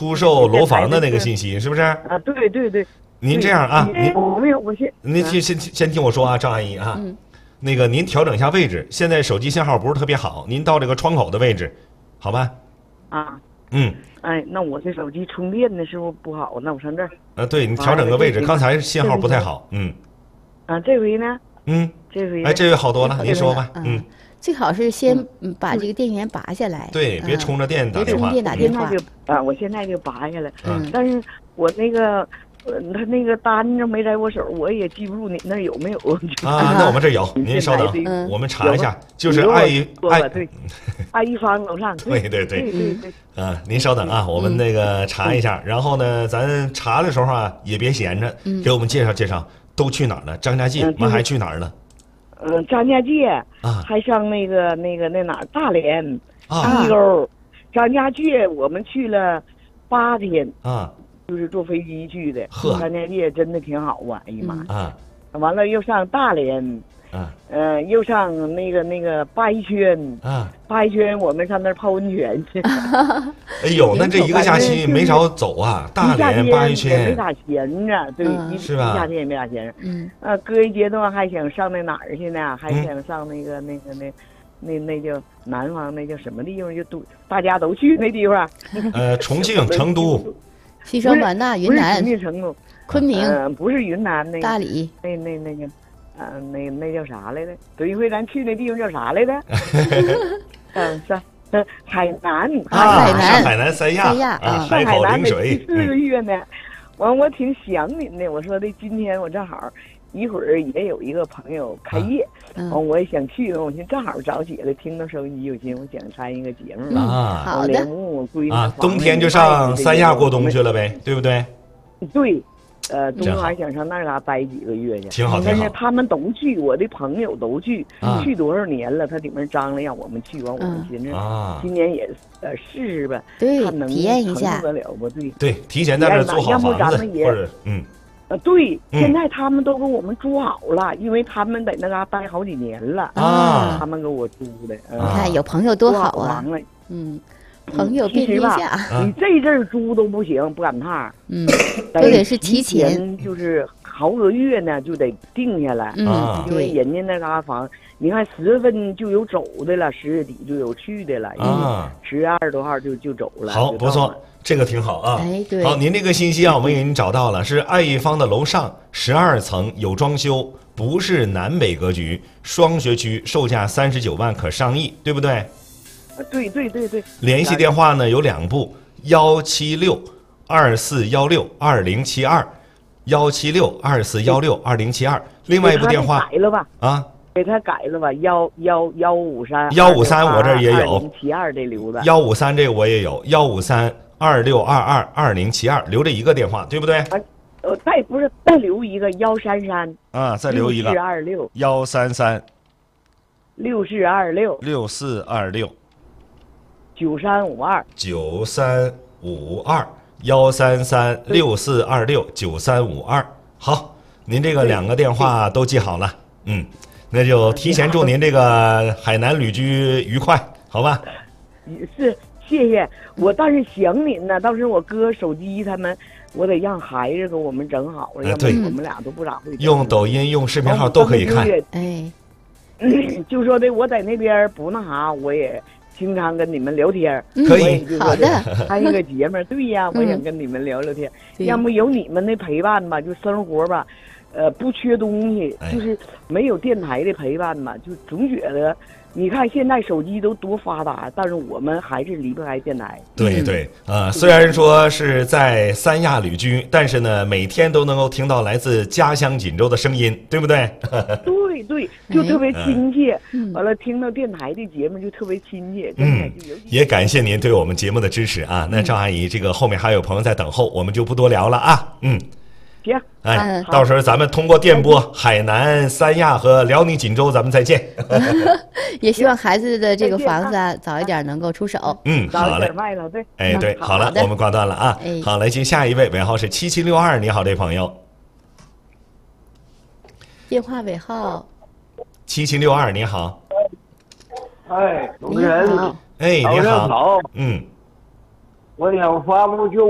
出售楼房的那个信息，是不是？ 啊，对对对。 您这样啊，您先听我说啊，张阿姨啊，那个您调整一下位置，现在手机信号不是特别好，您到这个窗口的位置，好吧？ 啊。哎，那我这手机充电的时候不好，那我上这儿。 对，你调整个位置，刚才信号不太好。 这回呢？这回。 哎，这回好多了，您说吧。 最好是先把这个电源拔下来。 对，别充着电打电话。 我现在就拔下来。但是我那个。他那个单子没在我手，我也记不住你那有没有啊？那我们这有，您稍等，我们查一下，就是爱一方楼上。 对。您稍等啊，我们那个查一下，然后呢，咱查的时候啊，也别闲着，给我们介绍介绍都去哪儿了？张家界，我们还去哪儿了？ 张家界啊，还上那哪儿大连、西沟、张家界，我们去了8天啊。 就是坐飞机去的，张家界真的挺好啊！哎呀妈！完了又上大连，又上那个八一圈，八一圈我们上那儿泡温泉去。 哎呦，那这一个假期没少走啊！大连八一圈没咋闲着，对， 是吧？ 一夏天也没咋闲着。搁一阶段还想上那哪儿去呢？还想上那叫南方那叫什么地方？就大家都去那地方。 重庆、成都。 西双版纳、云南、 重庆、成都、 昆明， 不是云南那个大理， 那个，那叫啥来着？有一回咱去那地方叫啥来着？海南上海南三亚海口临水 ，4个月呢。完，我挺想您的，我说的今天我正好。一会儿也有一个朋友开业，我也想去，我寻正好早起来听到收音机，我想参一个节目好的。 我闺女冬天就上三亚过冬去了呗，对不对？ 对，冬天还想上那嘎待几个月去， 挺好。 但是他们都去，我的朋友都去，去多少年了，他里面张罗让我们去，完我们寻思今年也试试吧， 对， 看能体验一下得了不？ 对，提前在这租好房子，或者对，现在他们都给我们租好了，因为他们在那嘎待好几年了他们给我租的。 你看有朋友多好啊！朋友便天下。 你这阵儿租都不行，不赶趟都得是提前， 就是好个月呢就得定下来因为人家那嘎房，你看10月份就有走的了，10月底就有去的了10月20多号就走了。 好，不错。这个挺好啊！ 对， 好，您这个信息啊，我们给您找到了，是爱一方的楼上12层有装修，不是南北格局，双学区，售价39万，可上亿，对不对？ 对。 联系电话呢有2部，17624162072，17624162072，另外一部电话改了吧？给他改了吧，153， 我这儿也有 ，2072这留着 ，153这个我也有，15326222072，留着一个电话，对不对？ 再留一个133 再留一个 133 6426 9352，13364269352。好，您这个2个电话都记好了，那就提前祝您这个海南旅居愉快，好吧？ 是，谢谢。但是想您呢，到时候我哥手机他们，我得让孩子给我们整好了，要不我们俩都不咋会。 用抖音、用视频号都可以看。 就说的我在那边不那啥，我也经常跟你们聊天。 可以， 好的。 还有一个节目，对呀，我想跟你们聊聊天。要么有你们的陪伴吧，就生活吧。不缺东西，就是没有电台的陪伴嘛，就总觉得，你看现在手机都多发达，但是我们还是离不开电台。 对，虽然说是在三亚旅居，但是呢，每天都能够听到来自家乡锦州的声音，对不对？ 对，就特别亲切。完了，听到电台的节目就特别亲切。 也感谢您对我们节目的支持啊。那赵阿姨，这个后面还有朋友在等候，我们就不多聊了啊。 行， 到时候咱们通过电波，海南、三亚和辽宁锦州，咱们再见。 也希望孩子的这个房子早一点能够出手。 好嘞。对，好了，我们挂断了啊。好，来接下一位，尾号是7762，你好，这朋友。 电话尾号 7762，你好。 主持人。 你好。 我想发布就